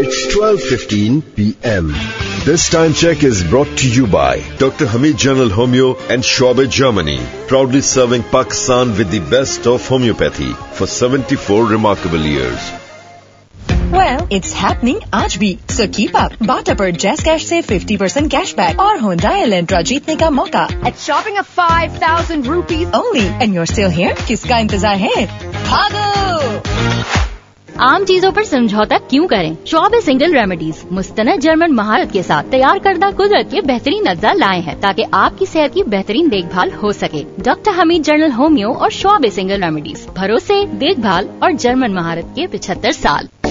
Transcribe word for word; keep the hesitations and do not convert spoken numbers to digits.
It's twelve fifteen p m This time check is brought to you by Doctor Hamid General Homeo and Schwabe, Germany, proudly serving Pakistan with the best of homeopathy for seventy-four remarkable years. Well, it's happening आज भी. So keep up. Bata पर Jazz Cash से fifty percent cashback और Hyundai Elantra जीतने का मौका. At shopping of five thousand rupees only. And you're still here? किसका इंतजार है? भागो! आम चीजों पर समझौता क्यों करें? शॉबे सिंगल रेमेडीज मुस्तनद जर्मन महारत के साथ तैयार करदा कुदरत के बेहतरीन अज्जा लाए हैं ताकि आपकी सेहत की बेहतरीन देखभाल हो सके. डॉक्टर हमीद जनरल होम्यो और शॉबे सिंगल रेमेडीज, भरोसे, देखभाल और जर्मन महारत के पिछहत्तर साल.